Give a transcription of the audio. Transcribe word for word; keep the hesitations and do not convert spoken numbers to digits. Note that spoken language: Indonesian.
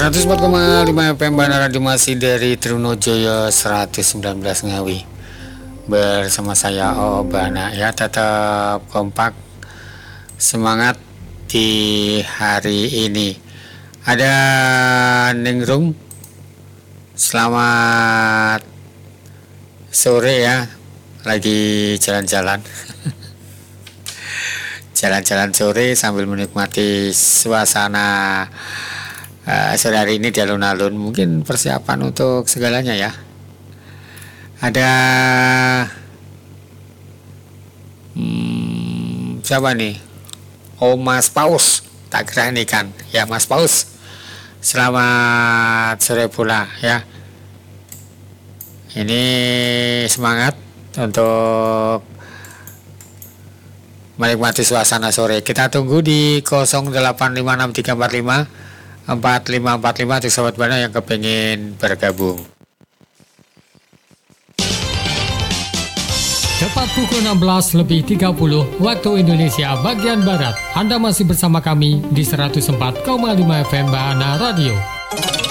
seratus empat koma lima F M Bana Radio masih dari Trunojoyo seratus sembilan belas Ngawi. Bersama saya Obana ya, tetap kompak semangat di hari ini. Ada Ningrum, selamat sore ya, lagi jalan-jalan jalan-jalan sore sambil menikmati suasana uh, sore hari ini di alun-alun. Mungkin persiapan untuk segalanya ya. Ada hmm, siapa nih? Oh, Mas Paus, tak kira ini kan ya. Mas Paus, selamat sore pula ya. Ini semangat untuk menikmati suasana sore. Kita tunggu di nol delapan lima enam tiga empat lima empat lima empat lima untuk sahabat Bana yang kepengen bergabung. Tepat pukul enam belas lebih tiga puluh waktu Indonesia bagian Barat. Anda masih bersama kami di seratus empat koma lima F M Bana Radio.